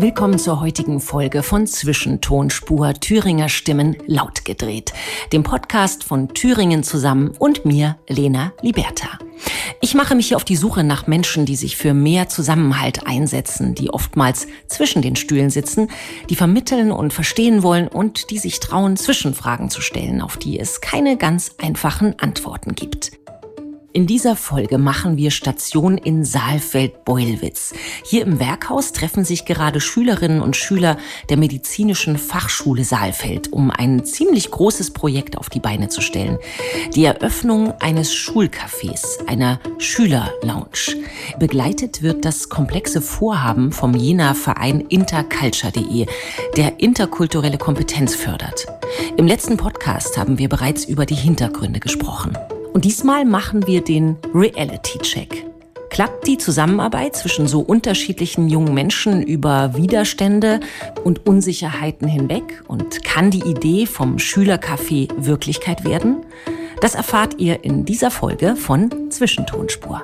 Willkommen zur heutigen Folge von Zwischentonspur Thüringer Stimmen laut gedreht, dem Podcast von Thüringen zusammen und mir, Lena Liberta. Ich mache mich hier auf die Suche nach Menschen, die sich für mehr Zusammenhalt einsetzen, die oftmals zwischen den Stühlen sitzen, die vermitteln und verstehen wollen und die sich trauen, Zwischenfragen zu stellen, auf die es keine ganz einfachen Antworten gibt. In dieser Folge machen wir Station in Saalfeld-Beulwitz. Hier im Werkhaus treffen sich gerade Schülerinnen und Schüler der Medizinischen Fachschule Saalfeld, um ein ziemlich großes Projekt auf die Beine zu stellen. Die Eröffnung eines Schulcafés, einer Schülerlounge. Begleitet wird das komplexe Vorhaben vom Jenaer Verein interculture.de, der interkulturelle Kompetenz fördert. Im letzten Podcast haben wir bereits über die Hintergründe gesprochen. Und diesmal machen wir den Reality-Check. Klappt die Zusammenarbeit zwischen so unterschiedlichen jungen Menschen über Widerstände und Unsicherheiten hinweg? Und kann die Idee vom Schülercafé Wirklichkeit werden? Das erfahrt ihr in dieser Folge von Zwischentonspur.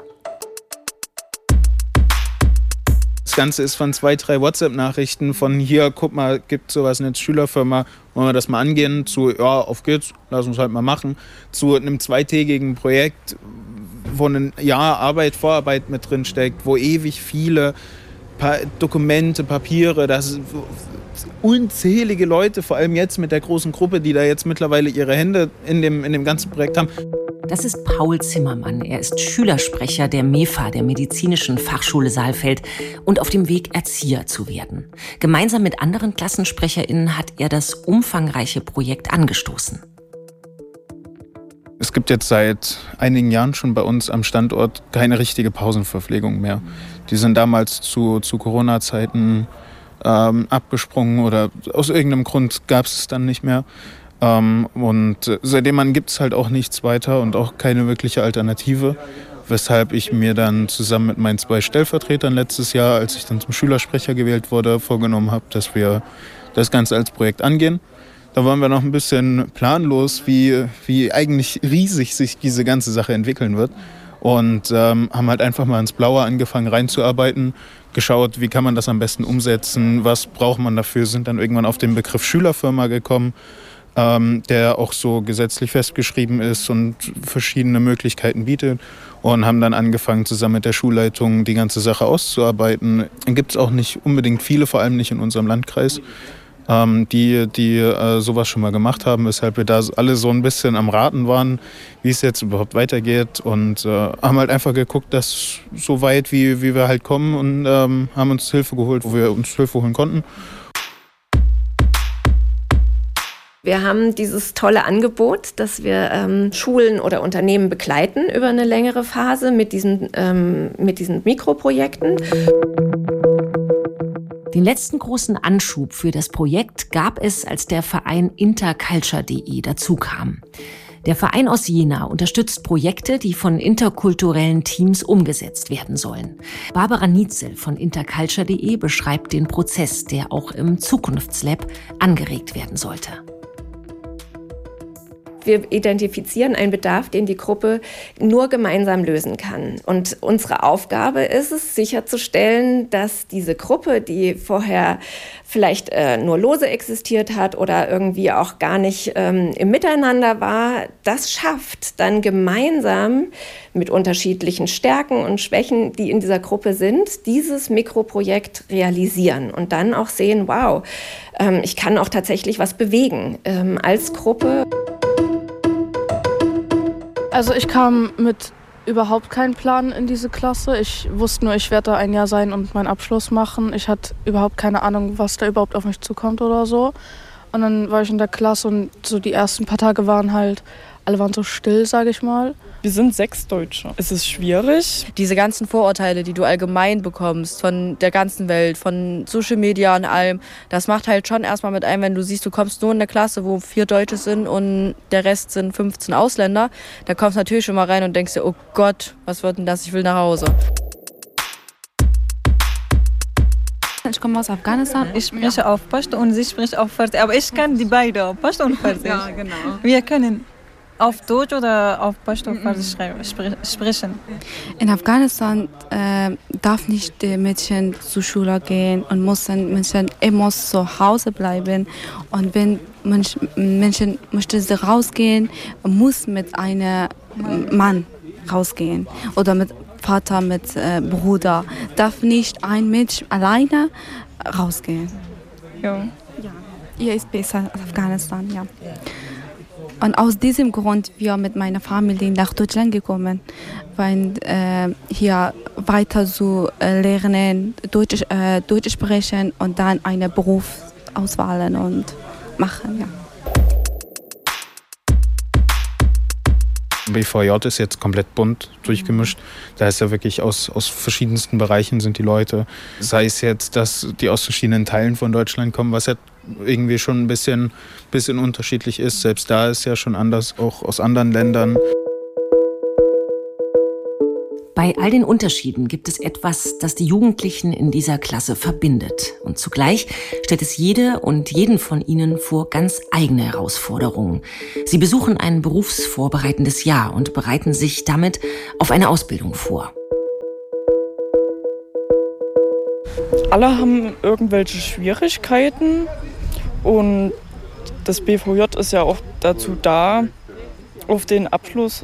Das Ganze ist von 2-3 WhatsApp-Nachrichten von hier, guck mal, gibt sowas eine Schülerfirma, wollen wir das mal angehen, zu ja, auf geht's, lass uns halt mal machen, zu einem 2-tägigen Projekt, wo ein Jahr Vorarbeit mit drin steckt, wo ewig viele Dokumente, Papiere, das ist unzählige Leute, vor allem jetzt mit der großen Gruppe, die da jetzt mittlerweile ihre Hände in dem ganzen Projekt haben. Das ist Paul Zimmermann. Er ist Schülersprecher der MEFA, der Medizinischen Fachschule Saalfeld, und auf dem Weg, Erzieher zu werden. Gemeinsam mit anderen KlassensprecherInnen hat er das umfangreiche Projekt angestoßen. Es gibt jetzt seit einigen Jahren schon bei uns am Standort keine richtige Pausenverpflegung mehr. Die sind damals zu Corona-Zeiten abgesprungen oder aus irgendeinem Grund gab es dann nicht mehr. Und seitdem gibt es halt auch nichts weiter und auch keine wirkliche Alternative, weshalb ich mir dann zusammen mit meinen 2 Stellvertretern letztes Jahr, als ich dann zum Schülersprecher gewählt wurde, vorgenommen habe, dass wir das Ganze als Projekt angehen. Da waren wir noch ein bisschen planlos, wie eigentlich riesig sich diese ganze Sache entwickeln wird. Und haben halt einfach mal ins Blaue angefangen reinzuarbeiten, geschaut, wie kann man das am besten umsetzen, was braucht man dafür, sind dann irgendwann auf den Begriff Schülerfirma gekommen, der auch so gesetzlich festgeschrieben ist und verschiedene Möglichkeiten bietet, und haben dann angefangen, zusammen mit der Schulleitung die ganze Sache auszuarbeiten. Gibt es auch nicht unbedingt viele, vor allem nicht in unserem Landkreis, die sowas schon mal gemacht haben, weshalb wir da alle so ein bisschen am Raten waren, wie es jetzt überhaupt weitergeht, und haben halt einfach geguckt, dass so weit wie wir halt kommen, und haben uns Hilfe geholt, wo wir uns Hilfe holen konnten. Wir haben dieses tolle Angebot, dass wir Schulen oder Unternehmen begleiten über eine längere Phase mit diesen Mikroprojekten. Den letzten großen Anschub für das Projekt gab es, als der Verein interculture.de dazukam. Der Verein aus Jena unterstützt Projekte, die von interkulturellen Teams umgesetzt werden sollen. Barbara Nietzel von interculture.de beschreibt den Prozess, der auch im Zukunftslab angeregt werden sollte. Wir identifizieren einen Bedarf, den die Gruppe nur gemeinsam lösen kann. Und unsere Aufgabe ist es, sicherzustellen, dass diese Gruppe, die vorher vielleicht nur lose existiert hat oder irgendwie auch gar nicht im Miteinander war, das schafft, dann gemeinsam mit unterschiedlichen Stärken und Schwächen, die in dieser Gruppe sind, dieses Mikroprojekt realisieren und dann auch sehen, wow, ich kann auch tatsächlich was bewegen als Gruppe. Also ich kam mit überhaupt keinen Plan in diese Klasse. Ich wusste nur, ich werde da ein Jahr sein und meinen Abschluss machen. Ich hatte überhaupt keine Ahnung, was da überhaupt auf mich zukommt oder so. Und dann war ich in der Klasse und so die ersten paar Tage waren halt, alle waren so still, sage ich mal. Wir sind 6 Deutsche. Es ist schwierig. Diese ganzen Vorurteile, die du allgemein bekommst, von der ganzen Welt, von Social Media und allem, das macht halt schon erstmal mit ein, wenn du siehst, du kommst nur in eine Klasse, wo 4 Deutsche sind und der Rest sind 15 Ausländer. Da kommst du natürlich schon mal rein und denkst dir, oh Gott, was wird denn das? Ich will nach Hause. Ich komme aus Afghanistan. Ich spreche auf Pashto und sie spricht auf Farsi. Aber ich kann die beiden, Pashto und Farsi. Ja, genau. Wir können auf Deutsch oder auf Pashto-Farsi sprechen? In Afghanistan darf nicht die Mädchen zur Schule gehen und Mädchen immer zu Hause bleiben. Und wenn Menschen möchten sie rausgehen, muss mit einem Mann rausgehen oder mit Vater, mit Bruder. Darf nicht ein Mädchen alleine rausgehen. Ja. Hier ist besser als Afghanistan, ja. Und aus diesem Grund wir mit meiner Familie nach Deutschland gekommen, weil hier weiter zu lernen, Deutsch sprechen und dann eine Berufsauswahl und machen, ja. BVJ ist jetzt komplett bunt durchgemischt. Da ist ja wirklich aus verschiedensten Bereichen sind die Leute. Sei es jetzt, dass die aus verschiedenen Teilen von Deutschland kommen, was ja irgendwie schon ein bisschen unterschiedlich ist. Selbst da ist ja schon anders, auch aus anderen Ländern. Bei all den Unterschieden gibt es etwas, das die Jugendlichen in dieser Klasse verbindet. Und zugleich stellt es jede und jeden von ihnen vor ganz eigene Herausforderungen. Sie besuchen ein berufsvorbereitendes Jahr und bereiten sich damit auf eine Ausbildung vor. Alle haben irgendwelche Schwierigkeiten und das BVJ ist ja auch dazu da, auf den Abschluss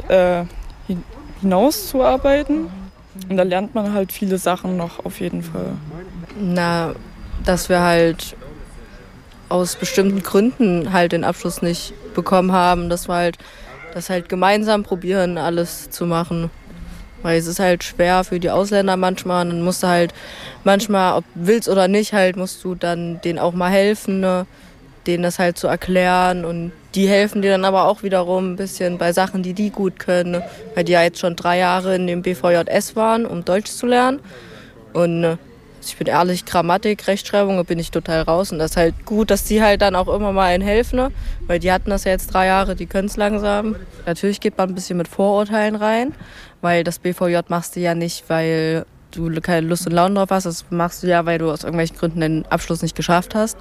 hinauszuarbeiten. Und da lernt man halt viele Sachen noch auf jeden Fall. Na, dass wir halt aus bestimmten Gründen halt den Abschluss nicht bekommen haben, dass wir halt das halt gemeinsam probieren, alles zu machen. Weil es ist halt schwer für die Ausländer manchmal. Dann musst du halt manchmal, ob du willst oder nicht, halt musst du dann denen auch mal helfen, ne? Denen das halt zu erklären. Und die helfen dir dann aber auch wiederum ein bisschen bei Sachen, die gut können. Ne? Weil die ja jetzt schon 3 Jahre in dem BVJS waren, um Deutsch zu lernen. Und ich bin ehrlich, Grammatik, Rechtschreibung, da bin ich total raus. Und das ist halt gut, dass die halt dann auch immer mal einen helfen. Ne? Weil die hatten das ja jetzt 3 Jahre, die können es langsam. Natürlich geht man ein bisschen mit Vorurteilen rein. Weil das BVJ machst du ja nicht, weil du keine Lust und Laune drauf hast. Das machst du ja, weil du aus irgendwelchen Gründen den Abschluss nicht geschafft hast.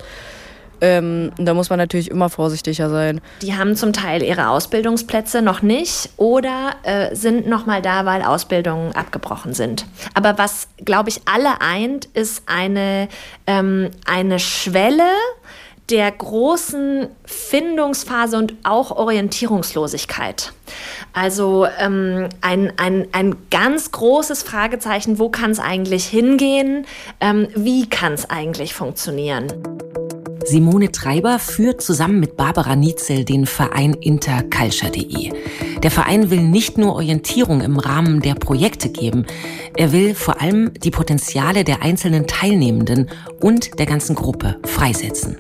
Da muss man natürlich immer vorsichtiger sein. Die haben zum Teil ihre Ausbildungsplätze noch nicht oder sind noch mal da, weil Ausbildungen abgebrochen sind. Aber was, glaube ich, alle eint, ist eine Schwelle der großen Findungsphase und auch Orientierungslosigkeit. Also ein ganz großes Fragezeichen, wo kann es eigentlich hingehen? Wie kann es eigentlich funktionieren? Simone Treiber führt zusammen mit Barbara Nietzel den Verein interculture.de. Der Verein will nicht nur Orientierung im Rahmen der Projekte geben, er will vor allem die Potenziale der einzelnen Teilnehmenden und der ganzen Gruppe freisetzen.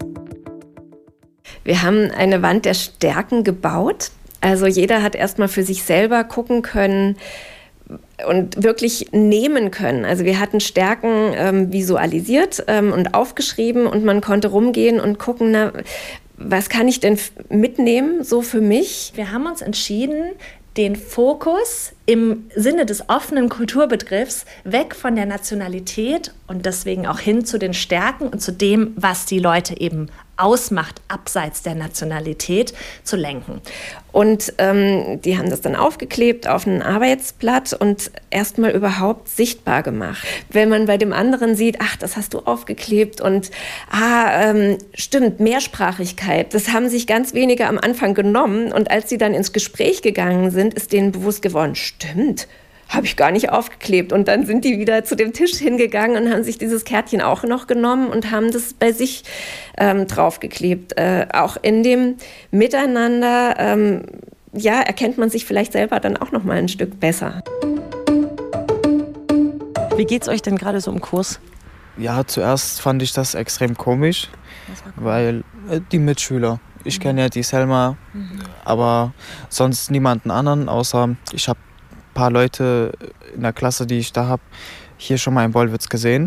Wir haben eine Wand der Stärken gebaut. Also jeder hat erstmal für sich selber gucken können und wirklich nehmen können. Also wir hatten Stärken visualisiert und aufgeschrieben und man konnte rumgehen und gucken, na, was kann ich denn mitnehmen, so für mich? Wir haben uns entschieden, den Fokus im Sinne des offenen Kulturbegriffs weg von der Nationalität und deswegen auch hin zu den Stärken und zu dem, was die Leute eben ausmacht, abseits der Nationalität, zu lenken. Und die haben das dann aufgeklebt auf ein Arbeitsblatt und erstmal überhaupt sichtbar gemacht. Wenn man bei dem anderen sieht, ach, das hast du aufgeklebt und stimmt, Mehrsprachigkeit, das haben sich ganz wenige am Anfang genommen und als sie dann ins Gespräch gegangen sind, ist denen bewusst geworden, stimmt, habe ich gar nicht aufgeklebt. Und dann sind die wieder zu dem Tisch hingegangen und haben sich dieses Kärtchen auch noch genommen und haben das bei sich draufgeklebt. Auch in dem Miteinander erkennt man sich vielleicht selber dann auch noch mal ein Stück besser. Wie geht's euch denn gerade so im Kurs? Ja, zuerst fand ich das extrem komisch, weil die Mitschüler, ich kenne ja die Selma, aber sonst niemanden anderen, außer ich habe ein paar Leute in der Klasse, die ich da habe, hier schon mal in Bollwitz gesehen.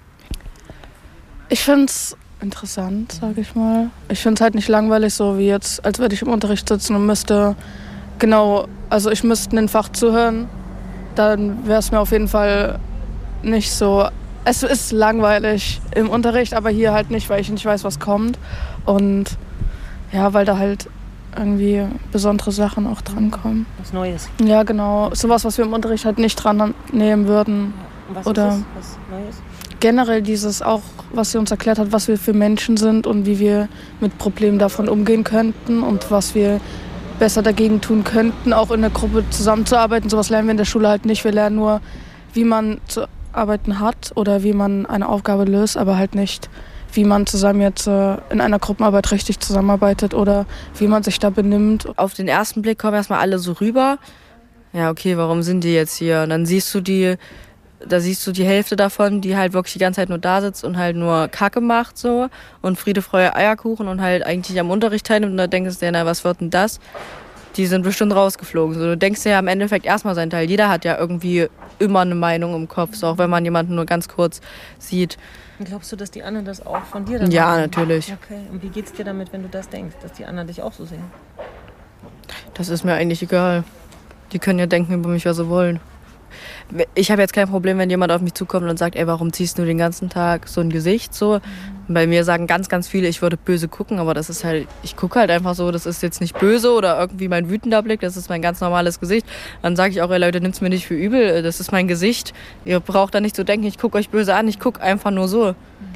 Ich finde es interessant, sage ich mal. Ich finde es halt nicht langweilig, so wie jetzt, als würde ich im Unterricht sitzen und müsste ich müsste ein Fach zuhören. Dann wäre es mir auf jeden Fall nicht so. Es ist langweilig im Unterricht, aber hier halt nicht, weil ich nicht weiß, was kommt. Und ja, weil da halt irgendwie besondere Sachen auch drankommen. Was Neues. Ja, genau. Sowas, was wir im Unterricht halt nicht dran nehmen würden. Und was Oder ist das? Was Neues? Generell dieses auch, was sie uns erklärt hat, was wir für Menschen sind und wie wir mit Problemen davon umgehen könnten und was wir besser dagegen tun könnten, auch in der Gruppe zusammenzuarbeiten. Sowas lernen wir in der Schule halt nicht. Wir lernen nur, wie man zu arbeiten hat oder wie man eine Aufgabe löst, aber halt nicht, wie man zusammen jetzt in einer Gruppenarbeit richtig zusammenarbeitet oder wie man sich da benimmt. Auf den ersten Blick kommen erstmal alle so rüber. Ja, okay, warum sind die jetzt hier? Und dann siehst du die Hälfte davon, die halt wirklich die ganze Zeit nur da sitzt und halt nur Kacke macht so und Friede, Freude, Eierkuchen und halt eigentlich am Unterricht teilnimmt und da denkst du dir, na, was wird denn das? Die sind bestimmt rausgeflogen. So, du denkst dir ja im Endeffekt erstmal seinen Teil. Jeder hat ja irgendwie immer eine Meinung im Kopf, so, auch wenn man jemanden nur ganz kurz sieht. Und glaubst du, dass die anderen das auch von dir dann Ja, machen? natürlich. Okay. Und wie geht's dir damit, wenn du das denkst, dass die anderen dich auch so sehen? Das ist mir eigentlich egal. Die können ja denken über mich, was sie wollen. Ich habe jetzt kein Problem, wenn jemand auf mich zukommt und sagt, ey, warum ziehst du den ganzen Tag so ein Gesicht so? Bei mir sagen ganz, ganz viele, ich würde böse gucken, aber das ist halt, ich gucke halt einfach so, das ist jetzt nicht böse oder irgendwie mein wütender Blick, das ist mein ganz normales Gesicht. Dann sage ich auch, ey Leute, nimmt's mir nicht für übel, das ist mein Gesicht. Ihr braucht da nicht zu denken, ich gucke euch böse an, ich gucke einfach nur so.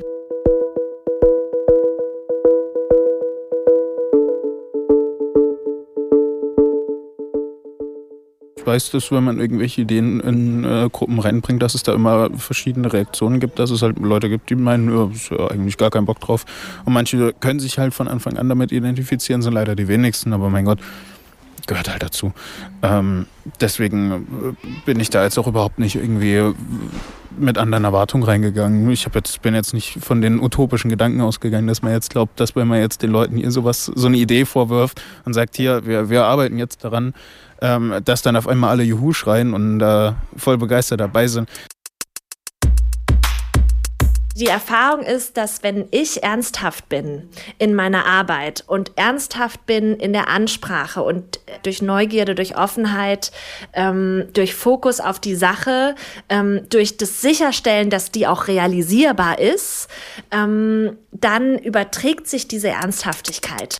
Ich weiß, dass wenn man irgendwelche Ideen in Gruppen reinbringt, dass es da immer verschiedene Reaktionen gibt, dass es halt Leute gibt, die meinen, ja, ist ja eigentlich gar keinen Bock drauf. Und manche können sich halt von Anfang an damit identifizieren, sind leider die wenigsten, aber mein Gott, gehört halt dazu. Deswegen bin ich da jetzt auch überhaupt nicht irgendwie mit anderen Erwartungen reingegangen. Ich bin jetzt nicht von den utopischen Gedanken ausgegangen, dass man jetzt glaubt, dass wenn man jetzt den Leuten hier so eine Idee vorwirft und sagt, hier, wir arbeiten jetzt daran, dass dann auf einmal alle Juhu schreien und voll begeistert dabei sind. Die Erfahrung ist, dass wenn ich ernsthaft bin in meiner Arbeit und ernsthaft bin in der Ansprache und durch Neugierde, durch Offenheit, durch Fokus auf die Sache, durch das Sicherstellen, dass die auch realisierbar ist, dann überträgt sich diese Ernsthaftigkeit.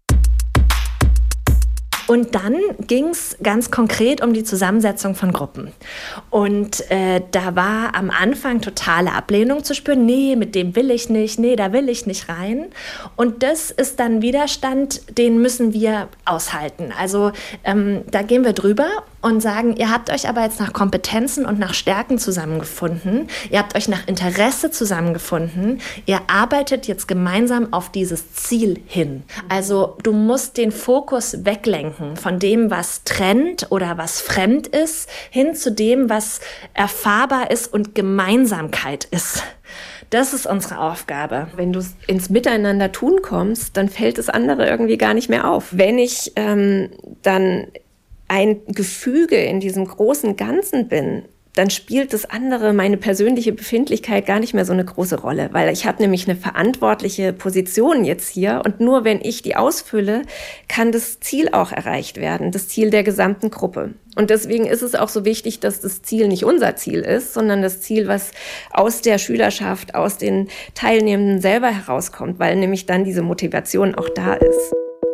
Und dann ging es ganz konkret um die Zusammensetzung von Gruppen. Und da war am Anfang totale Ablehnung zu spüren. Nee, mit dem will ich nicht, nee, da will ich nicht rein. Und das ist dann Widerstand, den müssen wir aushalten. Also da gehen wir drüber und sagen, ihr habt euch aber jetzt nach Kompetenzen und nach Stärken zusammengefunden. Ihr habt euch nach Interesse zusammengefunden. Ihr arbeitet jetzt gemeinsam auf dieses Ziel hin. Also du musst den Fokus weglenken von dem, was trennt oder was fremd ist, hin zu dem, was erfahrbar ist und Gemeinsamkeit ist. Das ist unsere Aufgabe. Wenn du ins Miteinander tun kommst, dann fällt das andere irgendwie gar nicht mehr auf. Wenn ich dann ein Gefüge in diesem großen Ganzen bin, dann spielt das andere, meine persönliche Befindlichkeit, gar nicht mehr so eine große Rolle, weil ich habe nämlich eine verantwortliche Position jetzt hier und nur wenn ich die ausfülle, kann das Ziel auch erreicht werden, das Ziel der gesamten Gruppe. Und deswegen ist es auch so wichtig, dass das Ziel nicht unser Ziel ist, sondern das Ziel, was aus der Schülerschaft, aus den Teilnehmenden selber herauskommt, weil nämlich dann diese Motivation auch da ist.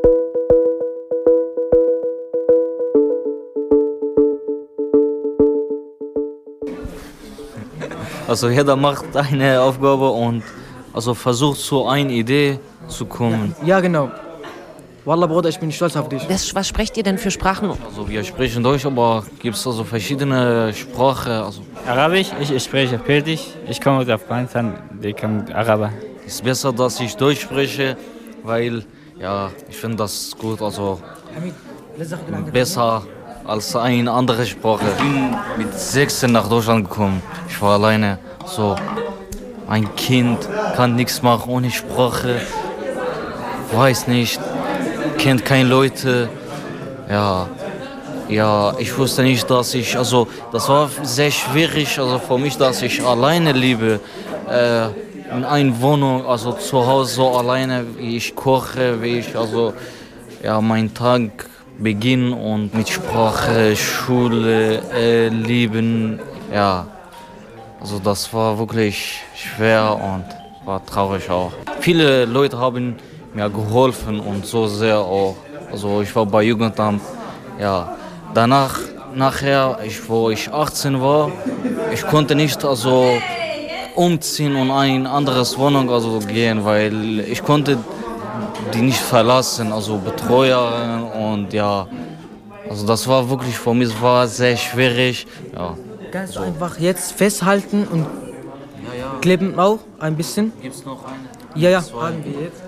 Also jeder macht eine Aufgabe und also versucht zu einer Idee zu kommen. Ja, genau. Wallah, Bruder, ich bin stolz auf dich. Was sprecht ihr denn für Sprachen? Also wir sprechen Deutsch, aber gibt es also verschiedene Sprachen. Also Arabisch, ich spreche Persisch. Ich komme aus Afghanistan, ich komme Araber. Es ist besser, dass ich Deutsch spreche, weil ja, ich finde das gut, also besser als eine andere Sprache. Ich bin mit 16 nach Deutschland gekommen. Ich war alleine. So, ein Kind kann nichts machen ohne Sprache. Weiß nicht, kennt keine Leute. Ja, ich wusste nicht, dass ich, also das war sehr schwierig, also für mich, dass ich alleine lebe. In einer Wohnung, also zu Hause so alleine, wie ich koche, wie ich also meinen Tag beginne und mit Sprache, Schule, Leben, ja. Also das war wirklich schwer und war traurig auch. Viele Leute haben mir geholfen und so sehr auch Also ich war bei Jugendamt. Ja, nachher, wo ich 18 war, ich konnte nicht also umziehen und eine andere Wohnung also gehen, weil ich konnte die nicht verlassen, also Betreuerin und ja, also das war wirklich für mich war sehr schwierig. Ja. Ganz einfach jetzt festhalten und kleben auch ein bisschen. Gibt's noch eine? Ja, haben wir jetzt.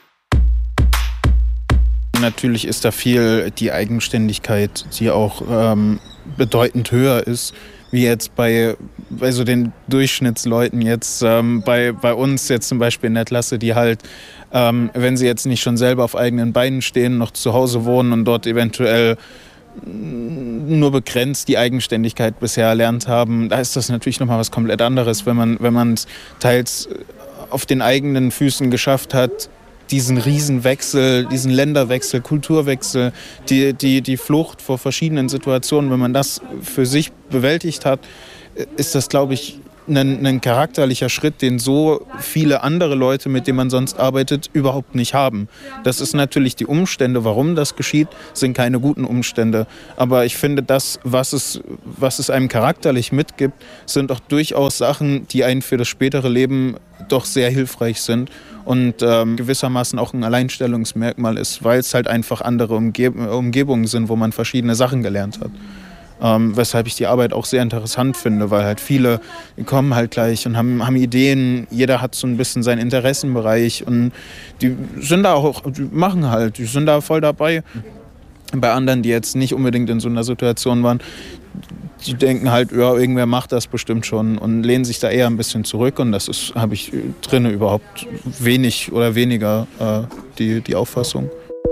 Natürlich ist da viel die Eigenständigkeit, die auch bedeutend höher ist, wie jetzt bei so den Durchschnittsleuten jetzt bei uns jetzt zum Beispiel in der Klasse, die halt, wenn sie jetzt nicht schon selber auf eigenen Beinen stehen, noch zu Hause wohnen und dort eventuell nur begrenzt die Eigenständigkeit bisher erlernt haben, da ist das natürlich nochmal was komplett anderes, wenn man es teils auf den eigenen Füßen geschafft hat, diesen Riesenwechsel, diesen Länderwechsel, Kulturwechsel, die Flucht vor verschiedenen Situationen, wenn man das für sich bewältigt hat, ist das, glaube ich, ein charakterlicher Schritt, den so viele andere Leute, mit denen man sonst arbeitet, überhaupt nicht haben. Das ist natürlich die Umstände, warum das geschieht, sind keine guten Umstände. Aber ich finde, das, was es einem charakterlich mitgibt, sind auch durchaus Sachen, die einen für das spätere Leben doch sehr hilfreich sind und gewissermaßen auch ein Alleinstellungsmerkmal ist, weil es halt einfach andere Umgebungen sind, wo man verschiedene Sachen gelernt hat. Weshalb ich die Arbeit auch sehr interessant finde, weil halt viele kommen halt gleich und haben Ideen, jeder hat so ein bisschen seinen Interessenbereich und die sind da auch, die machen halt, die sind da voll dabei. Bei anderen, die jetzt nicht unbedingt in so einer Situation waren, die denken halt, ja, irgendwer macht das bestimmt schon und lehnen sich da eher ein bisschen zurück und das habe ich drinne überhaupt wenig oder weniger die Auffassung.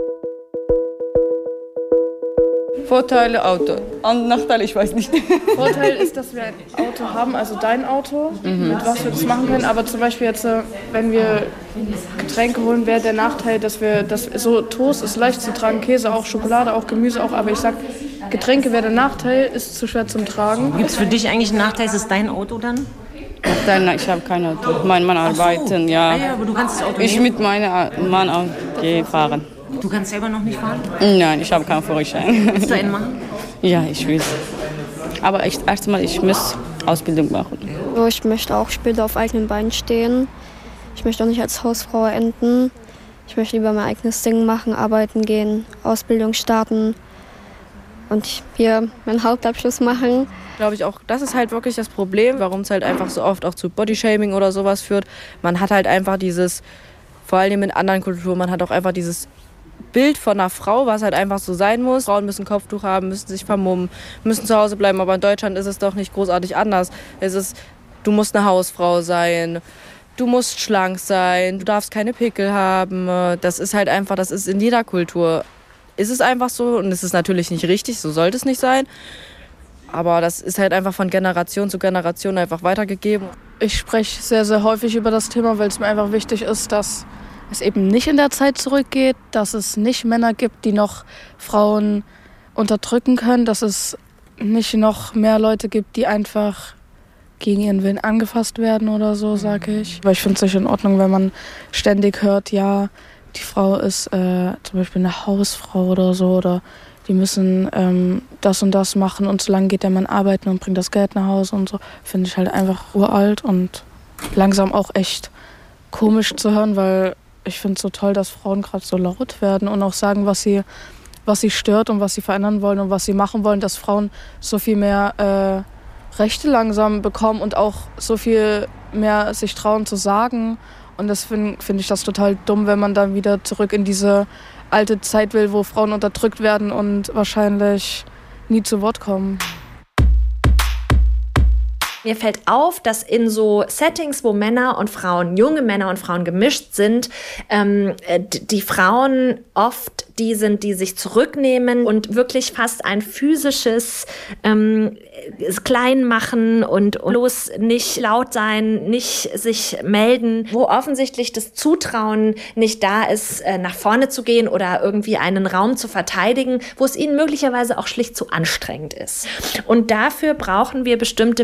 Vorteile Auto. Nachteile, ich weiß nicht. Vorteil ist, dass wir ein Auto haben, also dein Auto, mit was wir das machen können. Aber zum Beispiel jetzt, wenn wir Getränke holen, wäre der Nachteil, dass so Toast ist leicht zu tragen, Käse auch, Schokolade auch, Gemüse auch. Aber ich sag, Getränke wäre der Nachteil, ist zu schwer zum Tragen. Gibt es für dich eigentlich einen Nachteil? Ist es dein Auto dann? Nein, ich habe kein Auto. Mein Mann arbeitet, ja. Ja, aber du kannst das Auto Ich nehmen. mit meinem Mann auch fahren. Du kannst selber noch nicht fahren? Nein, ich habe keinen Führerschein. Willst du einen machen? Ja, ich will. Aber erstmal, ich muss Ausbildung machen. Ich möchte auch später auf eigenen Beinen stehen. Ich möchte auch nicht als Hausfrau enden. Ich möchte lieber mein eigenes Ding machen, arbeiten gehen, Ausbildung starten und hier meinen Hauptabschluss machen. Glaube ich auch, das ist halt wirklich das Problem, warum es halt einfach so oft auch zu Bodyshaming oder sowas führt. Man hat halt einfach dieses, vor allem in anderen Kulturen, man hat auch einfach dieses Bild von einer Frau, was halt einfach so sein muss. Frauen müssen Kopftuch haben, müssen sich vermummen, müssen zu Hause bleiben. Aber in Deutschland ist es doch nicht großartig anders. Du musst eine Hausfrau sein, du musst schlank sein, du darfst keine Pickel haben. Das ist halt einfach, das ist in jeder Kultur. Ist es einfach so und es ist natürlich nicht richtig, so sollte es nicht sein. Aber das ist halt einfach von Generation zu Generation einfach weitergegeben. Ich spreche sehr, sehr häufig über das Thema, weil es mir einfach wichtig ist, dass es eben nicht in der Zeit zurückgeht, dass es nicht Männer gibt, die noch Frauen unterdrücken können, dass es nicht noch mehr Leute gibt, die einfach gegen ihren Willen angefasst werden oder so, sage ich. Weil ich finde es nicht in Ordnung, wenn man ständig hört, ja, die Frau ist zum Beispiel eine Hausfrau oder so, oder die müssen das und das machen und so lange geht der Mann arbeiten und bringt das Geld nach Hause und so. Finde ich halt einfach uralt und langsam auch echt komisch zu hören, weil ich finde es so toll, dass Frauen gerade so laut werden und auch sagen, was sie stört und was sie verändern wollen und was sie machen wollen, dass Frauen so viel mehr Rechte langsam bekommen und auch so viel mehr sich trauen zu sagen. Und das finde ich das total dumm, wenn man dann wieder zurück in diese alte Zeit will, wo Frauen unterdrückt werden und wahrscheinlich nie zu Wort kommen. Mir fällt auf, dass in so Settings, wo Männer und Frauen, junge Männer und Frauen gemischt sind, die Frauen oft die sind, die sich zurücknehmen und wirklich fast ein physisches Kleinmachen und bloß nicht laut sein, nicht sich melden, wo offensichtlich das Zutrauen nicht da ist, nach vorne zu gehen oder irgendwie einen Raum zu verteidigen, wo es ihnen möglicherweise auch schlicht zu anstrengend ist. Und dafür brauchen wir bestimmte Methoden,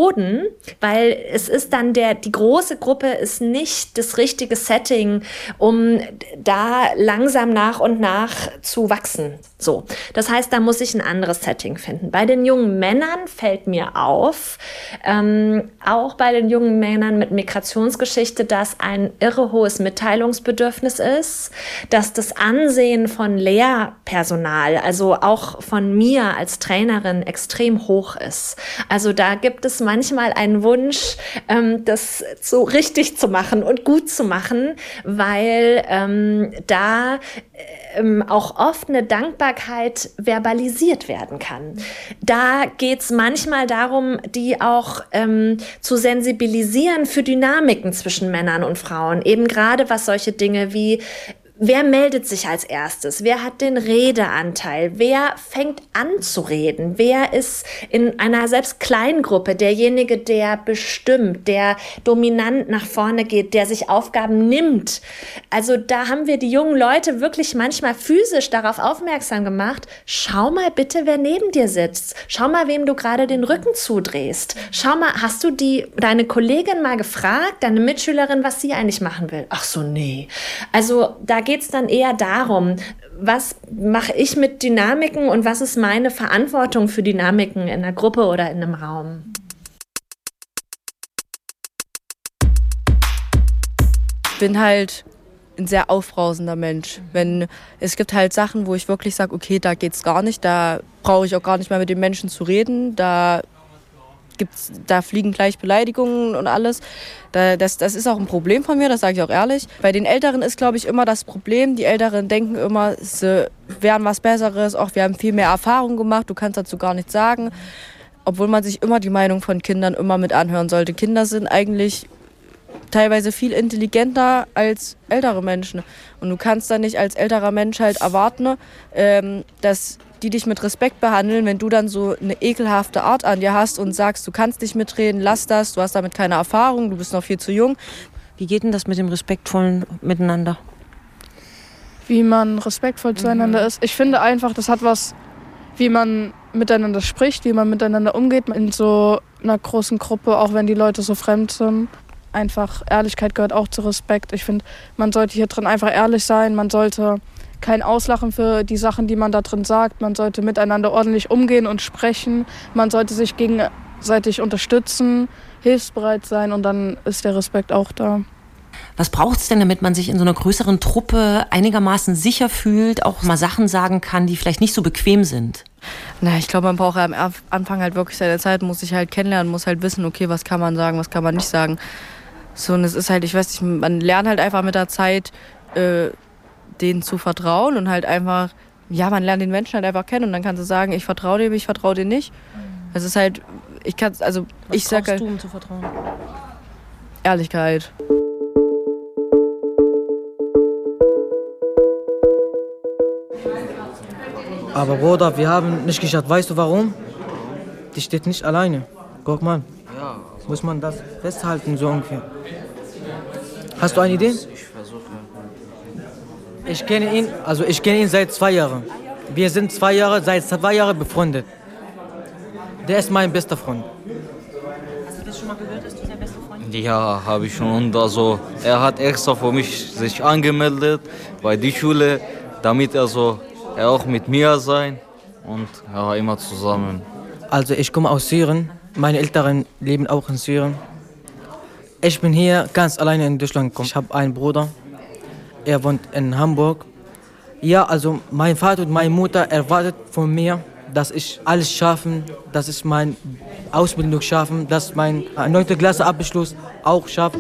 Methoden, weil es ist dann die große Gruppe ist nicht das richtige Setting, um da langsam nach und nach zu wachsen. So. Das heißt, da muss ich ein anderes Setting finden. Bei den jungen Männern fällt mir auf, auch bei den jungen Männern mit Migrationsgeschichte, dass ein irre hohes Mitteilungsbedürfnis ist, dass das Ansehen von Lehrpersonal, also auch von mir als Trainerin, extrem hoch ist. Also da gibt es manchmal einen Wunsch, das so richtig zu machen und gut zu machen, weil da auch oft eine Dankbarkeit verbalisiert werden kann. Da geht es manchmal darum, die auch zu sensibilisieren für Dynamiken zwischen Männern und Frauen. Eben gerade was solche Dinge wie: Wer meldet sich als erstes? Wer hat den Redeanteil? Wer fängt an zu reden? Wer ist in einer selbst kleinen Gruppe derjenige, der bestimmt, der dominant nach vorne geht, der sich Aufgaben nimmt? Also da haben wir die jungen Leute wirklich manchmal physisch darauf aufmerksam gemacht: Schau mal bitte, wer neben dir sitzt. Schau mal, wem du gerade den Rücken zudrehst. Schau mal, hast du deine Kollegin mal gefragt, deine Mitschülerin, was sie eigentlich machen will? Ach so, nee. Also da geht es dann eher darum, was mache ich mit Dynamiken und was ist meine Verantwortung für Dynamiken in einer Gruppe oder in einem Raum. Ich bin halt ein sehr aufbrausender Mensch. Es gibt halt Sachen, wo ich wirklich sage, okay, da geht's gar nicht, da brauche ich auch gar nicht mehr mit den Menschen zu reden, da fliegen gleich Beleidigungen und alles. Das ist auch ein Problem von mir, das sage ich auch ehrlich. Bei den Älteren ist, glaube ich, immer das Problem, die Älteren denken immer, sie wären was Besseres, auch wir haben viel mehr Erfahrung gemacht, du kannst dazu gar nichts sagen. Obwohl man sich immer die Meinung von Kindern immer mit anhören sollte. Kinder sind eigentlich teilweise viel intelligenter als ältere Menschen. Und du kannst dann nicht als älterer Mensch halt erwarten, dass die dich mit Respekt behandeln, wenn du dann so eine ekelhafte Art an dir hast und sagst, du kannst nicht mitreden, lass das, du hast damit keine Erfahrung, du bist noch viel zu jung. Wie geht denn das mit dem respektvollen Miteinander? Wie man respektvoll zueinander ist. Ich finde einfach, das hat was, wie man miteinander spricht, wie man miteinander umgeht in so einer großen Gruppe, auch wenn die Leute so fremd sind. Einfach Ehrlichkeit gehört auch zu Respekt. Ich finde, man sollte hier drin einfach ehrlich sein, man sollte kein Auslachen für die Sachen, die man da drin sagt. Man sollte miteinander ordentlich umgehen und sprechen. Man sollte sich gegenseitig unterstützen, hilfsbereit sein und dann ist der Respekt auch da. Was braucht es denn, damit man sich in so einer größeren Truppe einigermaßen sicher fühlt, auch mal Sachen sagen kann, die vielleicht nicht so bequem sind? Na, ich glaube, man braucht am Anfang halt wirklich seine Zeit, muss sich halt kennenlernen, muss halt wissen, okay, was kann man sagen, was kann man nicht sagen. So, und es ist halt, ich weiß nicht, man lernt halt einfach mit der Zeit, denen zu vertrauen und halt einfach, ja, man lernt den Menschen halt einfach kennen und dann kannst du sagen, ich vertraue dem, ich vertraue dir nicht. Es ist halt, Was sag halt, du, um zu vertrauen? Ehrlichkeit. Aber Bruder, wir haben nicht geschafft. Weißt du warum? Die steht nicht alleine. Guck mal. Ja. Muss man das festhalten, so ungefähr. Hast du eine Idee? Ich versuche. Ich kenne ihn seit 2 Jahren. Wir sind seit 2 Jahren befreundet. Der ist mein bester Freund. Hast du das schon mal gehört, dass du der beste Freund bist? Ja, habe ich schon. Und also, er hat extra für mich sich angemeldet bei der Schule, damit er auch mit mir sein und ja, immer zusammen. Also ich komme aus Syrien. Meine Eltern leben auch in Syrien. Ich bin hier ganz alleine in Deutschland gekommen. Ich habe einen Bruder. Er wohnt in Hamburg. Ja, also mein Vater und meine Mutter erwartet von mir, dass ich alles schaffe, dass ich meine Ausbildung schaffe, dass ich meinen 9. Klasse Abschluss auch schaffe.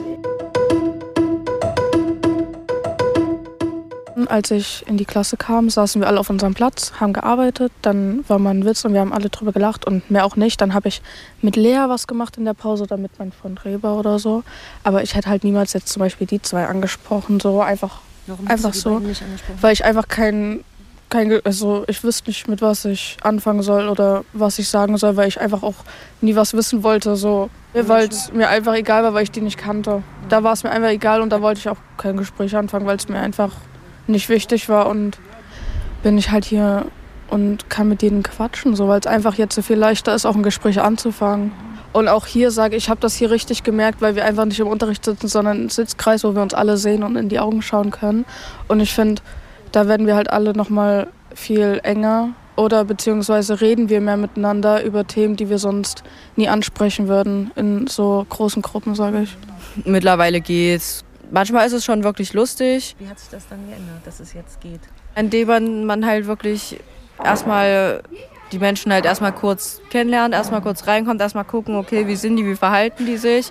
Als ich in die Klasse kam, saßen wir alle auf unserem Platz, haben gearbeitet, dann war mal ein Witz und wir haben alle drüber gelacht und mehr auch nicht. Dann habe ich mit Lea was gemacht in der Pause oder mit meinem Freund Reber oder so. Aber ich hätte halt niemals jetzt zum Beispiel die 2 angesprochen, so einfach. Warum einfach hast du die so, beiden nicht angesprochen? weil ich einfach ich wüsste nicht, mit was ich anfangen soll oder was ich sagen soll, weil ich einfach auch nie was wissen wollte, so, weil es mir einfach egal war, weil ich die nicht kannte. Da war es mir einfach egal und da wollte ich auch kein Gespräch anfangen, weil es mir einfach nicht wichtig war und bin ich halt hier und kann mit denen quatschen, so, weil es einfach jetzt so viel leichter ist, auch ein Gespräch anzufangen. Und auch hier sage ich, habe das hier richtig gemerkt, weil wir einfach nicht im Unterricht sitzen, sondern im Sitzkreis, wo wir uns alle sehen und in die Augen schauen können. Und ich finde, da werden wir halt alle nochmal viel enger oder beziehungsweise reden wir mehr miteinander über Themen, die wir sonst nie ansprechen würden in so großen Gruppen, sage ich. Mittlerweile geht's. Manchmal ist es schon wirklich lustig. Wie hat sich das dann geändert, dass es jetzt geht? Indem man halt wirklich erstmal die Menschen halt erstmal kurz kennenlernt, erstmal kurz reinkommt, erstmal gucken, okay, wie sind die, wie verhalten die sich.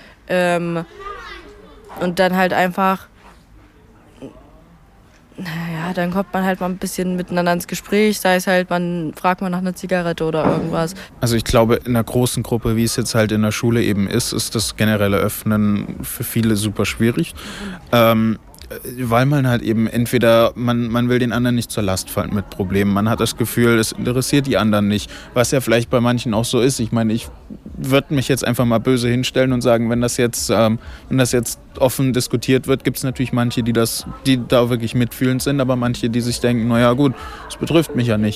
Und dann halt einfach, naja, dann kommt man halt mal ein bisschen miteinander ins Gespräch, sei es halt, man fragt mal nach einer Zigarette oder irgendwas. Also ich glaube, in einer großen Gruppe, wie es jetzt halt in der Schule eben ist das generelle Öffnen für viele super schwierig. Weil man halt eben entweder, man will den anderen nicht zur Last fallen mit Problemen. Man hat das Gefühl, es interessiert die anderen nicht. Was ja vielleicht bei manchen auch so ist. Ich meine, ich würde mich jetzt einfach mal böse hinstellen und sagen, wenn das jetzt offen diskutiert wird, gibt es natürlich manche, die da wirklich mitfühlend sind, aber manche, die sich denken, naja gut, das betrifft mich ja nicht.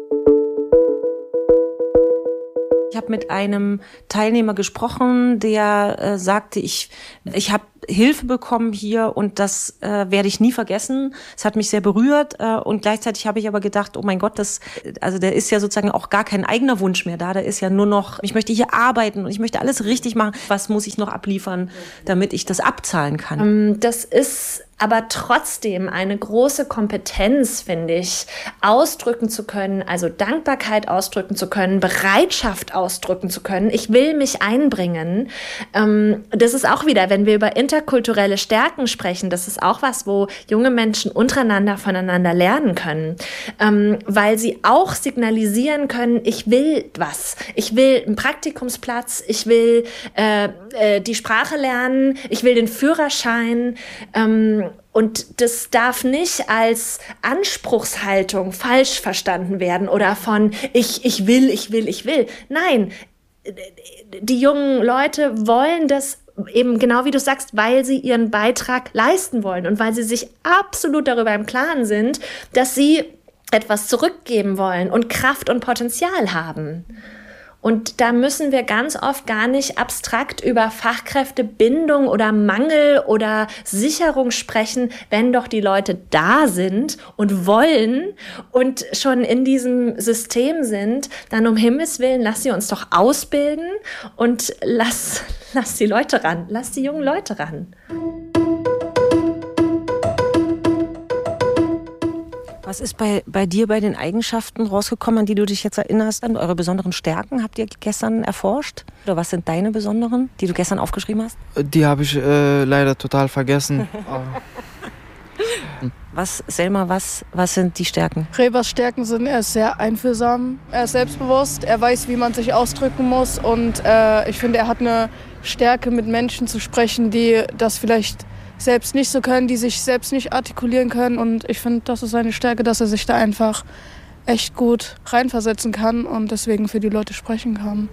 Ich habe mit einem Teilnehmer gesprochen, der sagte, ich habe Hilfe bekommen hier und das werde ich nie vergessen. Es hat mich sehr berührt und gleichzeitig habe ich aber gedacht, oh mein Gott, also da ist ja sozusagen auch gar kein eigener Wunsch mehr da. Da ist ja nur noch, ich möchte hier arbeiten und ich möchte alles richtig machen. Was muss ich noch abliefern, damit ich das abzahlen kann? Das ist aber trotzdem eine große Kompetenz, finde ich, ausdrücken zu können, also Dankbarkeit ausdrücken zu können, Bereitschaft ausdrücken zu können. Ich will mich einbringen. Das ist auch wieder, wenn wir über interkulturelle Stärken sprechen, das ist auch was, wo junge Menschen untereinander voneinander lernen können, weil sie auch signalisieren können, ich will was. Ich will einen Praktikumsplatz, ich will die Sprache lernen, ich will den Führerschein. Und das darf nicht als Anspruchshaltung falsch verstanden werden oder von ich will. Nein, die jungen Leute wollen das eben genau wie du sagst, weil sie ihren Beitrag leisten wollen und weil sie sich absolut darüber im Klaren sind, dass sie etwas zurückgeben wollen und Kraft und Potenzial haben. Und da müssen wir ganz oft gar nicht abstrakt über Fachkräftebindung oder Mangel oder Sicherung sprechen, wenn doch die Leute da sind und wollen und schon in diesem System sind, dann um Himmels Willen, lass sie uns doch ausbilden und lass die Leute ran, lass die jungen Leute ran. Was ist bei dir bei den Eigenschaften rausgekommen, an die du dich jetzt erinnerst, an eure besonderen Stärken? Habt ihr gestern erforscht? Oder was sind deine besonderen, die du gestern aufgeschrieben hast? Die habe ich leider total vergessen. Selma, was sind die Stärken? Rebers Stärken sind, er ist sehr einfühlsam, er ist selbstbewusst, er weiß, wie man sich ausdrücken muss und ich finde, er hat eine Stärke, mit Menschen zu sprechen, die das vielleicht selbst nicht so können, die sich selbst nicht artikulieren können. Und ich finde, das ist seine Stärke, dass er sich da einfach echt gut reinversetzen kann und deswegen für die Leute sprechen kann.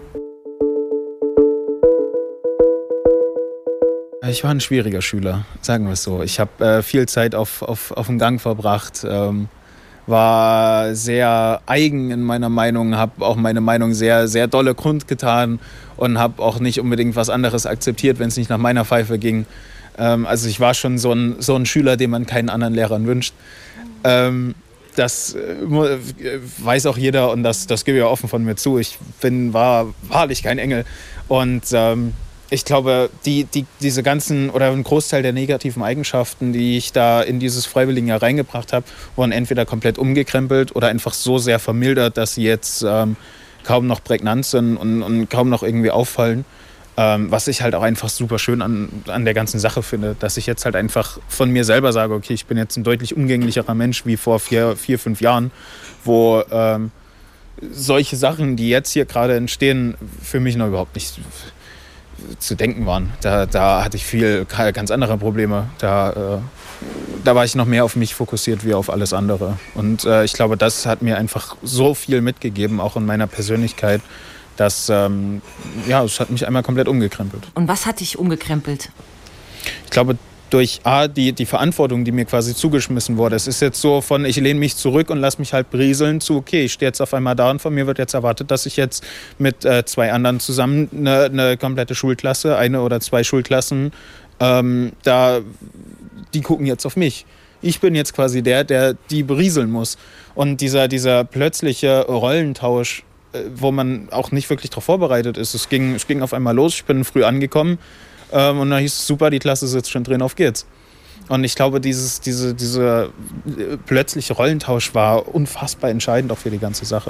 Ich war ein schwieriger Schüler, sagen wir es so. Ich habe viel Zeit auf dem Gang verbracht, war sehr eigen in meiner Meinung, habe auch meine Meinung sehr, sehr dolle kundgetan und habe auch nicht unbedingt was anderes akzeptiert, wenn es nicht nach meiner Pfeife ging. Also ich war schon so ein Schüler, den man keinen anderen Lehrern wünscht. Das weiß auch jeder und das gebe ich auch offen von mir zu. Ich war wahrlich kein Engel. Und ich glaube, diese ganzen oder ein Großteil der negativen Eigenschaften, die ich da in dieses Freiwilligenjahr reingebracht habe, wurden entweder komplett umgekrempelt oder einfach so sehr vermildert, dass sie jetzt kaum noch prägnant sind und kaum noch irgendwie auffallen. Was ich halt auch einfach super schön an der ganzen Sache finde, dass ich jetzt halt einfach von mir selber sage, okay, ich bin jetzt ein deutlich umgänglicherer Mensch wie vor 4-5 Jahren, wo solche Sachen, die jetzt hier gerade entstehen, für mich noch überhaupt nicht zu denken waren. Da hatte ich ganz andere Probleme. Da war ich noch mehr auf mich fokussiert wie auf alles andere. Und ich glaube, das hat mir einfach so viel mitgegeben, auch in meiner Persönlichkeit, dass es hat mich einmal komplett umgekrempelt. Und was hat dich umgekrempelt? Ich glaube, durch die Verantwortung, die mir quasi zugeschmissen wurde. Es ist jetzt so von, ich lehne mich zurück und lasse mich halt berieseln zu, okay, ich stehe jetzt auf einmal da und von mir wird jetzt erwartet, dass ich jetzt mit 2 anderen zusammen eine komplette Schulklasse, 1 oder 2 Schulklassen, die gucken jetzt auf mich. Ich bin jetzt quasi der die berieseln muss. Und dieser plötzliche Rollentausch, wo man auch nicht wirklich darauf vorbereitet ist, es ging auf einmal los, ich bin früh angekommen, und dann hieß es, super, die Klasse sitzt schon drin, auf geht's. Und ich glaube, dieser plötzliche Rollentausch war unfassbar entscheidend auch für die ganze Sache.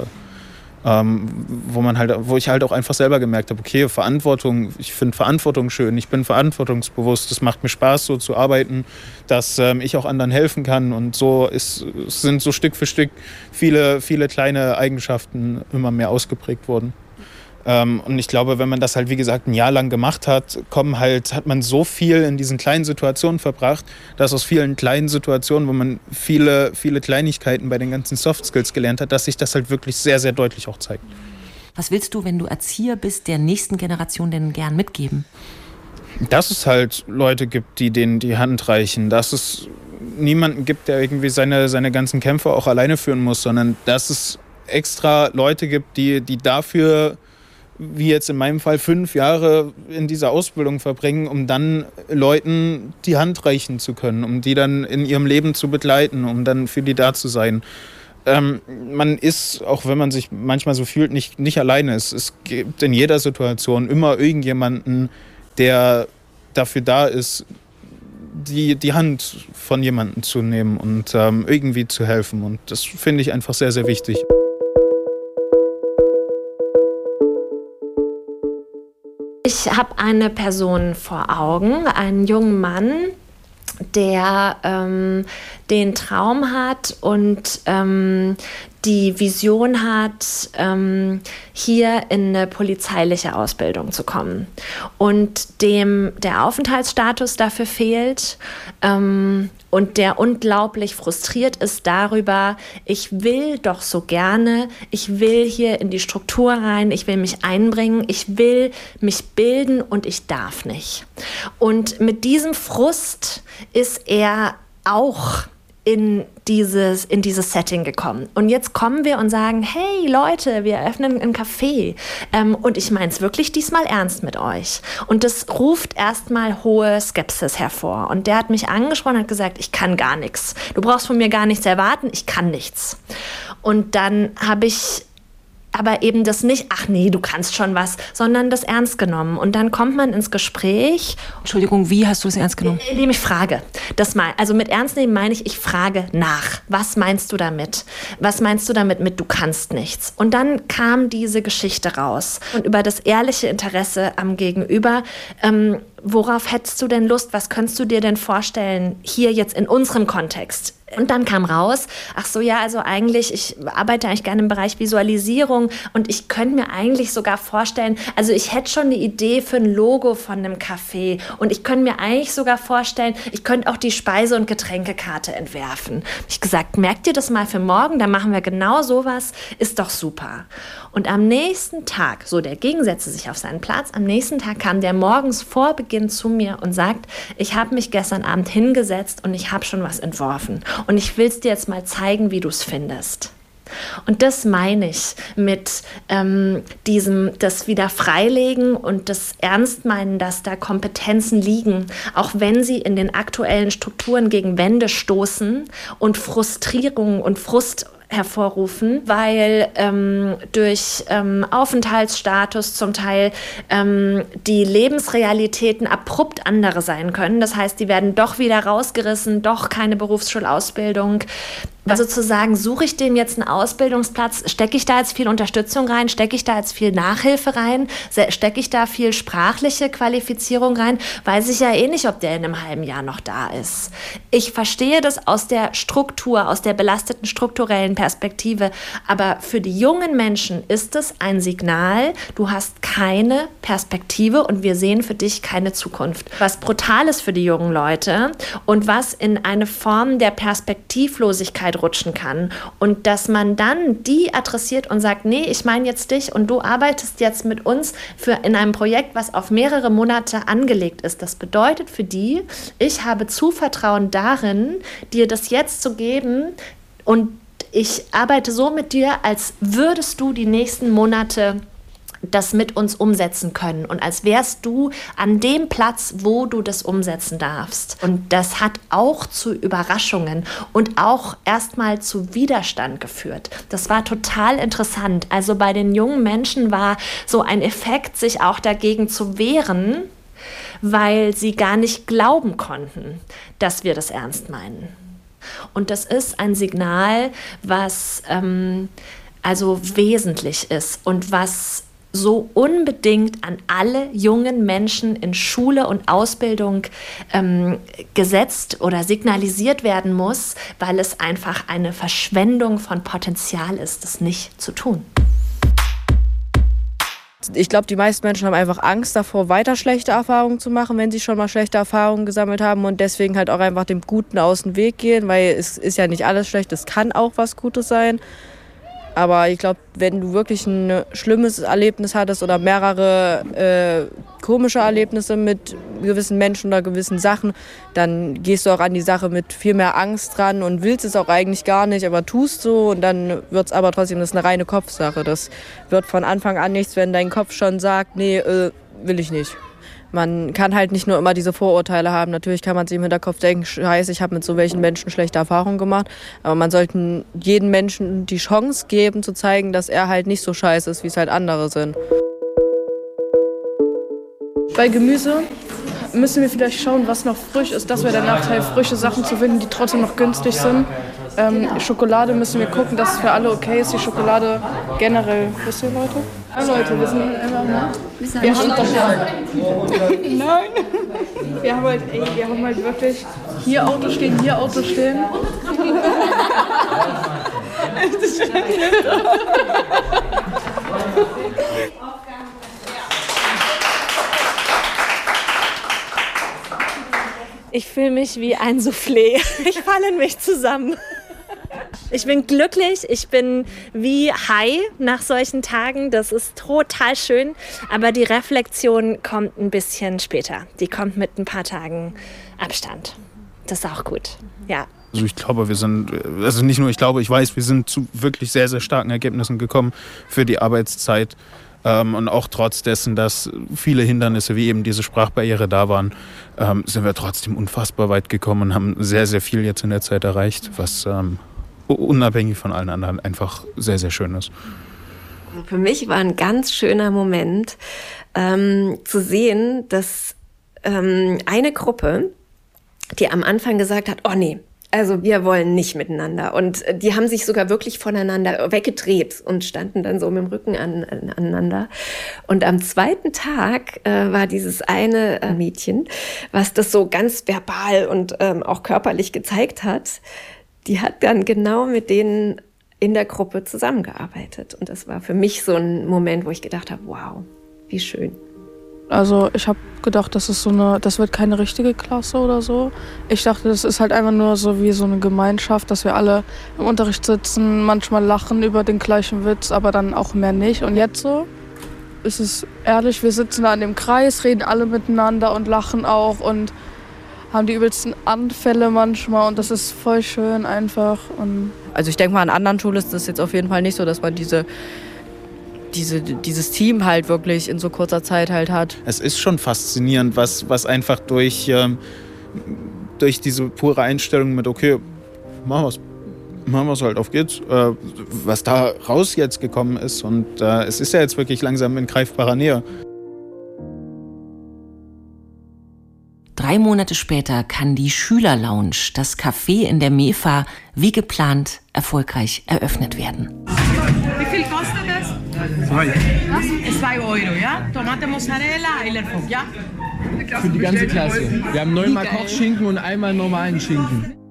Wo ich halt auch einfach selber gemerkt habe, okay, Verantwortung, ich finde Verantwortung schön, ich bin verantwortungsbewusst, es macht mir Spaß, so zu arbeiten, dass ich auch anderen helfen kann. Und so sind so Stück für Stück viele kleine Eigenschaften immer mehr ausgeprägt worden. Und ich glaube, wenn man das halt, wie gesagt, ein Jahr lang gemacht hat, hat man so viel in diesen kleinen Situationen verbracht, dass aus vielen kleinen Situationen, wo man viele Kleinigkeiten bei den ganzen Soft Skills gelernt hat, dass sich das halt wirklich sehr, sehr deutlich auch zeigt. Was willst du, wenn du Erzieher bist, der nächsten Generation denn gern mitgeben? Dass es halt Leute gibt, die denen die Hand reichen, dass es niemanden gibt, der irgendwie seine ganzen Kämpfe auch alleine führen muss, sondern dass es extra Leute gibt, die dafür, wie jetzt in meinem Fall, 5 Jahre in dieser Ausbildung verbringen, um dann Leuten die Hand reichen zu können, um die dann in ihrem Leben zu begleiten, um dann für die da zu sein. Man ist, auch wenn man sich manchmal so fühlt, nicht alleine. Es gibt in jeder Situation immer irgendjemanden, der dafür da ist, die Hand von jemandem zu nehmen und irgendwie zu helfen. Und das finde ich einfach sehr, sehr wichtig. Ich habe eine Person vor Augen, einen jungen Mann, der den Traum hat und die Vision hat, hier in eine polizeiliche Ausbildung zu kommen. Und dem der Aufenthaltsstatus dafür fehlt und der unglaublich frustriert ist darüber, ich will doch so gerne, ich will hier in die Struktur rein, ich will mich einbringen, ich will mich bilden und ich darf nicht. Und mit diesem Frust ist er auch in dieses Setting gekommen. Und jetzt kommen wir und sagen, hey Leute, wir eröffnen ein Café. Und ich meine es wirklich diesmal ernst mit euch. Und das ruft erstmal hohe Skepsis hervor. Und der hat mich angesprochen und hat gesagt, ich kann gar nichts. Du brauchst von mir gar nichts erwarten, ich kann nichts. Und dann habe ich aber eben das nicht, ach nee, du kannst schon was, sondern das ernst genommen. Und dann kommt man ins Gespräch. Entschuldigung, wie hast du es ernst genommen? Indem ich frage. Also mit ernst nehmen meine ich frage nach. Was meinst du damit? Was meinst du damit mit du kannst nichts? Und dann kam diese Geschichte raus. Und über das ehrliche Interesse am Gegenüber, worauf hättest du denn Lust? Was könntest du dir denn vorstellen, hier jetzt in unserem Kontext? Und dann kam raus, ach so, ja, also eigentlich, ich arbeite eigentlich gerne im Bereich Visualisierung und ich könnte mir eigentlich sogar vorstellen, also ich hätte schon eine Idee für ein Logo von einem Café und ich könnte mir eigentlich sogar vorstellen, ich könnte auch die Speise- und Getränkekarte entwerfen. Ich gesagt, merkt ihr das mal für morgen, dann machen wir genau sowas, ist doch super. Und am nächsten Tag, so der Gegend setzte sich auf seinen Platz, am nächsten Tag kam der morgens vor Beginn zu mir und sagt, ich habe mich gestern Abend hingesetzt und ich habe schon was entworfen. Und ich will es dir jetzt mal zeigen, wie du es findest. Und das meine ich mit das wieder freilegen und das Ernstmeinen, dass da Kompetenzen liegen, auch wenn sie in den aktuellen Strukturen gegen Wände stoßen und Frustrierung und Frust hervorrufen, weil durch Aufenthaltsstatus zum Teil die Lebensrealitäten abrupt andere sein können. Das heißt, die werden doch wieder rausgerissen, doch keine Berufsschulausbildung. Also zu sagen, suche ich dem jetzt einen Ausbildungsplatz, stecke ich da jetzt viel Unterstützung rein, stecke ich da jetzt viel Nachhilfe rein, stecke ich da viel sprachliche Qualifizierung rein, weiß ich ja eh nicht, ob der in einem halben Jahr noch da ist. Ich verstehe das aus der Struktur, aus der belasteten strukturellen Perspektive, aber für die jungen Menschen ist es ein Signal, du hast keine Perspektive und wir sehen für dich keine Zukunft. Was brutal ist für die jungen Leute und was in eine Form der Perspektivlosigkeit Arbeit rutschen kann und dass man dann die adressiert und sagt, nee, ich meine jetzt dich und du arbeitest jetzt mit uns in einem Projekt, was auf mehrere Monate angelegt ist. Das bedeutet für die, ich habe Zuvertrauen darin, dir das jetzt zu geben und ich arbeite so mit dir, als würdest du die nächsten Monate das mit uns umsetzen können und als wärst du an dem Platz, wo du das umsetzen darfst. Und das hat auch zu Überraschungen und auch erstmal zu Widerstand geführt. Das war total interessant. Also bei den jungen Menschen war so ein Effekt, sich auch dagegen zu wehren, weil sie gar nicht glauben konnten, dass wir das ernst meinen. Und das ist ein Signal, was also wesentlich ist und was so unbedingt an alle jungen Menschen in Schule und Ausbildung gesetzt oder signalisiert werden muss, weil es einfach eine Verschwendung von Potenzial ist, das nicht zu tun. Ich glaube, die meisten Menschen haben einfach Angst davor, weiter schlechte Erfahrungen zu machen, wenn sie schon mal schlechte Erfahrungen gesammelt haben und deswegen halt auch einfach dem Guten aus dem Weg gehen, weil es ist ja nicht alles schlecht, es kann auch was Gutes sein. Aber ich glaube, wenn du wirklich ein schlimmes Erlebnis hattest oder mehrere komische Erlebnisse mit gewissen Menschen oder gewissen Sachen, dann gehst du auch an die Sache mit viel mehr Angst dran und willst es auch eigentlich gar nicht, aber tust so und dann wird es aber trotzdem, das ist eine reine Kopfsache. Das wird von Anfang an nichts, wenn dein Kopf schon sagt, nee, will ich nicht. Man kann halt nicht nur immer diese Vorurteile haben. Natürlich kann man sich im Hinterkopf denken, scheiße, ich habe mit so welchen Menschen schlechte Erfahrungen gemacht. Aber man sollte jedem Menschen die Chance geben, zu zeigen, dass er halt nicht so scheiße ist, wie es halt andere sind. Bei Gemüse müssen wir vielleicht schauen, was noch frisch ist. Das wäre der Nachteil, frische Sachen zu finden, die trotzdem noch günstig sind. Schokolade müssen wir gucken, dass es für alle okay ist. Die Schokolade generell, wisst ihr, Leute? Ja, Leute, wir sind immer, ne? Wir haben doch nein. Wir haben halt wirklich hier Auto stehen, hier Auto stehen. Ich fühle mich wie ein Soufflé. Ich falle in mich zusammen. Ich bin glücklich, ich bin wie high nach solchen Tagen. Das ist total schön. Aber die Reflexion kommt ein bisschen später. Die kommt mit ein paar Tagen Abstand. Das ist auch gut, ja. Also ich glaube, wir sind zu wirklich sehr, sehr starken Ergebnissen gekommen für die Arbeitszeit. Und auch trotz dessen, dass viele Hindernisse wie eben diese Sprachbarriere da waren, sind wir trotzdem unfassbar weit gekommen und haben sehr, sehr viel jetzt in der Zeit erreicht, was unabhängig von allen anderen einfach sehr, sehr schön ist. Für mich war ein ganz schöner Moment zu sehen, dass eine Gruppe, die am Anfang gesagt hat, oh nee, also wir wollen nicht miteinander. Und die haben sich sogar wirklich voneinander weggedreht und standen dann so mit dem Rücken aneinander. Und am zweiten Tag war dieses eine Mädchen, was das so ganz verbal und auch körperlich gezeigt hat, die hat dann genau mit denen in der Gruppe zusammengearbeitet. Und das war für mich so ein Moment, wo ich gedacht habe, wow, wie schön. Also ich habe gedacht, das wird keine richtige Klasse oder so. Ich dachte, das ist halt einfach nur so wie so eine Gemeinschaft, dass wir alle im Unterricht sitzen, manchmal lachen über den gleichen Witz, aber dann auch mehr nicht. Und jetzt so ist es ehrlich, wir sitzen da in dem Kreis, reden alle miteinander und lachen auch und haben die übelsten Anfälle manchmal und das ist voll schön einfach. Und also ich denke mal, an anderen Schulen ist das jetzt auf jeden Fall nicht so, dass man dieses Team halt wirklich in so kurzer Zeit halt hat. Es ist schon faszinierend, was einfach durch diese pure Einstellung mit, okay, machen wir's halt, auf geht's, was da raus jetzt gekommen ist. Und es ist ja jetzt wirklich langsam in greifbarer Nähe. 3 Monate später kann die Schülerlounge, das Café in der MEFA, wie geplant erfolgreich eröffnet werden. Wie viel kostet das? 2. Was? 2 Euro, ja? Tomate, Mozzarella, Eilerfock, ja? Für die ganze Klasse. Wir haben 9-mal Kochschinken und einmal normalen Schinken.